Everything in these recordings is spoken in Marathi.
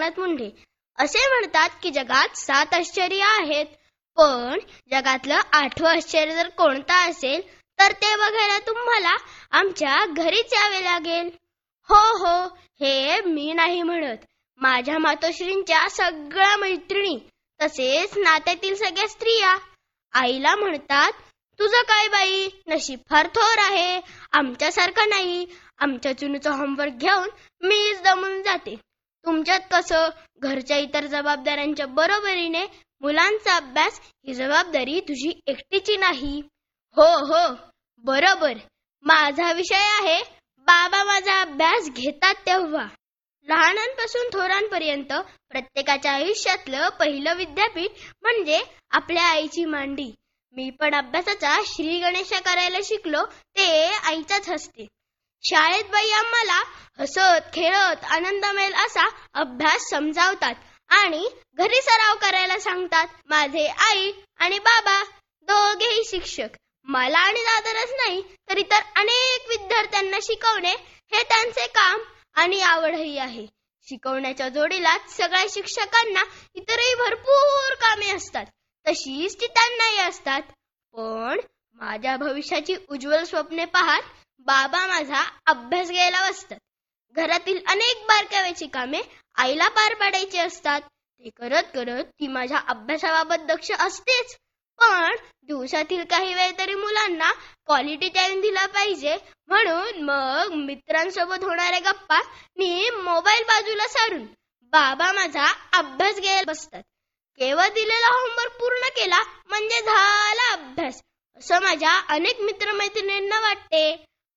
भरत मुंडे. असे म्हणतात की जगात 7 आश्चर्य आहेत, पण जगातलं 8वं आश्चर्य जर कोणतं असेल तर ते बघायला तुम्हाला आमच्या घरीच यावे लागेल. हो हो, हे मी नाही म्हणत, माझ्या मातोश्रींच्या सगळ्या मैत्रिणी तसेच नात्यातील सगळ्या स्त्रिया. आईला म्हणतात, तुझं काय बाई, नशीब फार थोर आहे, आमच्यासारखं नाही. आमच्या चुनूचं होमवर्क घेऊन मीच दमून जाते. तुमच्यात कसं घरच्या इतर जबाबदाऱ्यांच्या बरोबरीने मुलांचा अभ्यास ही जबाबदारी तुझी एकटीची नाही. हो हो, बरोबर. माझा विषय आहे बाबा माझा अभ्यास घेतात तेव्हा. लहानांपासून थोरांपर्यंत प्रत्येकाच्या आयुष्यातलं पहिलं विद्यापीठ म्हणजे आपल्या आईची मांडी. मी पण अभ्यासाचा श्री गणेशा करायला शिकलो ते आईच्याच हस्ते. शाळेत बाई आम्हाला हसत खेळत आनंद मिळेल असा अभ्यास समजावतात आणि घरी सराव करायला सांगतात. माझे आई आणि बाबा दोघेही शिक्षक. मला आणि दादालाच नाही तर इतर अनेक विद्यार्थ्यांना शिकवणे हे त्यांचे काम आणि आवडही आहे. शिकवण्याच्या जोडीलाच सगळ्या शिक्षकांना इतरही भरपूर कामे असतात, तशीच ती त्यांनाही असतात. पण माझ्या भविष्याची उज्ज्वल स्वप्ने पाहत बाबा माझा अभ्यास घ्यायला बसतात. घरातील अनेक बारकाव्याची कामे आईला पार पाडायची असतात. ते करत करत ती माझ्या अभ्यासाबाबत दक्ष असतेच, पण दिवसातील काही वेळ तरी मुलांना क्वालिटी टाइम दिला पाहिजे, म्हणून मग मित्रांसोबत होणाऱ्या गप्पा मी मोबाईल बाजूला सारून बाबा माझा अभ्यास घ्यायला बसतात. केवळ दिलेला होमवर्क पूर्ण केला म्हणजे झाला अभ्यास, असं माझ्या अनेक मित्रमैत्रिणींना वाटते.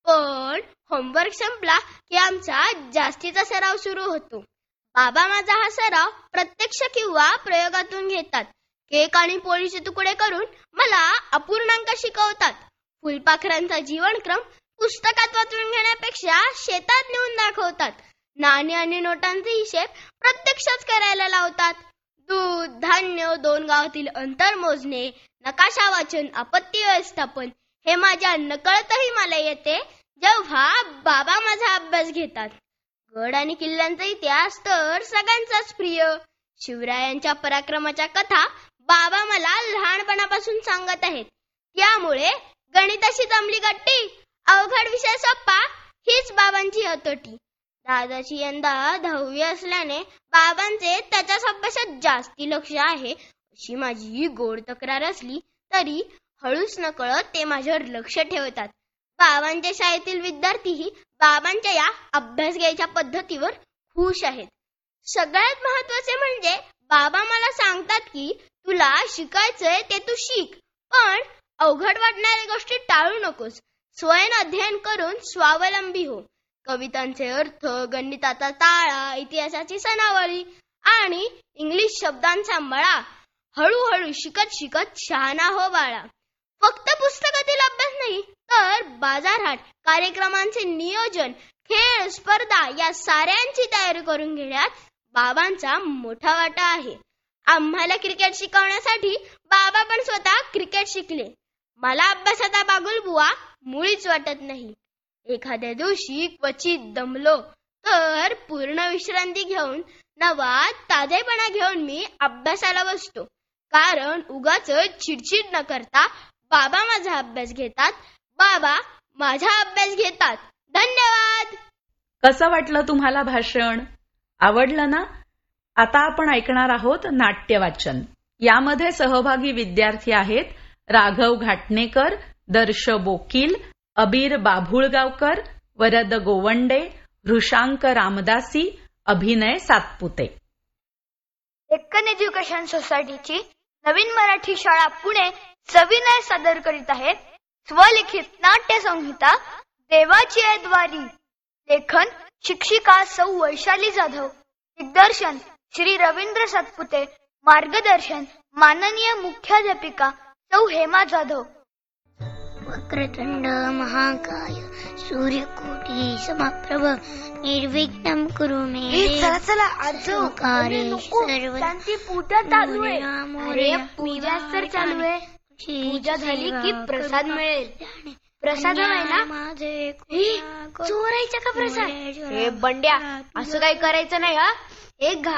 पण होमवर्क संपला की आमचा जास्तीचा सराव सुरू होतो. बाबा माझा हा सराव प्रत्यक्ष किंवा प्रयोगातून घेतात. केक आणि पोळीचे तुकडे करून मला अपूर्णांक शिकवतात. फुलपाखरांचा जीवनक्रम पुस्तकात वाचून घेण्यापेक्षा शेतात नेऊन दाखवतात. नाणी आणि नोटांचे हिशेब प्रत्यक्षच करायला लावतात. दूध, धान्य, 2 गावातील अंतर मोजणे, नकाशा वाचन, आपत्ती व्यवस्थापन हे माझ्या नकळतही मला येते जेव्हा बाबा माझा अभ्यास घेतात. गड आणि किल्ल्यांचा इतिहास तर सगळ्यांचाच प्रिय. शिवरायांच्या पराक्रमाच्या कथा बाबा मला लहानपणापासून सांगत आहेत. त्यामुळे गणिताशी जमली गट्टी, अवघड विषय सोप्पा हीच बाबांची हतोटी. दादाची यंदा 10वी असल्याने बाबांचे त्याच्याच अभ्यासात जास्ती लक्ष आहे अशी माझी गोड तक्रार असली तरी हळूच नकळत ते माझ्यावर लक्ष ठेवतात. बाबांच्या शाळेतील विद्यार्थीही बाबांच्या या अभ्यास घ्यायच्या पद्धतीवर खुश आहेत. सगळ्यात महत्वाचे म्हणजे बाबा मला सांगतात की तुला शिकायचंय ते तू शिक, पण अवघड वाटणाऱ्या गोष्टी टाळू नकोस. स्वयं अध्ययन करून स्वावलंबी हो. कवितांचे अर्थ, गणिताचा ताळा, इतिहासाची सनावळी आणि इंग्लिश शब्दांचा मळा हळूहळू शिकत शिकत शहाणा हो बाळा. फक्त पुस्तकातील अभ्यास नाही तर बाजारहाट, कार्यक्रमांचे नियोजन, खेळ, स्पर्धा या साऱ्यांची तयारी करून घेण्यात बाबांचा मोठा वाटा आहे. आम्हाला क्रिकेट शिकवण्यासाठी बाबा पण स्वतः क्रिकेट शिकले. मला अभ्यासाचा बागुलबुवा मुळीच वाटत नाही. एखाद्या दिवशी क्वचित दमलो तर पूर्ण विश्रांती घेऊन नवा ताजेपणा घेऊन मी अभ्यासाला बसतो. कारण उगाच चिडचिड न करता बाबा माझा अभ्यास घेतात, बाबा माझा अभ्यास घेतात. धन्यवाद. कसं वाटलं तुम्हाला भाषण? आवडलं ना? आता आपण ऐकणार आहोत नाट्य वाचन. यामध्ये सहभागी विद्यार्थी आहेत राघव घाटणेकर, दर्श बोकील, अबीर बाभुळगावकर, वरद गोवंडे, वृषांक रामदासी, अभिनय सातपुते. डेक्कन एज्युकेशन सोसायटीची नवीन मराठी शाळा पुणे सविनय सादर करीत आहेत स्वलिखित नाट्य संहिता देवाची द्वारी. लेखन शिक्षिका सौ वैशाली जाधव. दिग्दर्शन श्री रवींद्र सातपुते. मार्गदर्शन माननीय मुख्याध्यापिका सौ हेमा जाधव. वक्रतुंड महाकाय सूर्यकोटी समप्रभ निर्विघ्नं कुरु मे. चला आज त्यांची पूजा चालू आहे. अरे पूजा तर चालू आहे. पूजा झाली की प्रसाद मिळेल. प्रसाद आहे ना? चोरायचा का प्रसाद? हे बंड्या, असं काही करायचं नाही हा. एक